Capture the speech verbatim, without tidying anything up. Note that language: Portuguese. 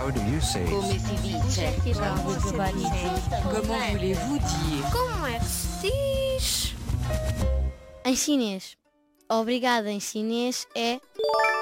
How do you say Come it? si dice? Comment voulez-vous dire? Como é que se diz? Em chinês. Obrigada em chinês é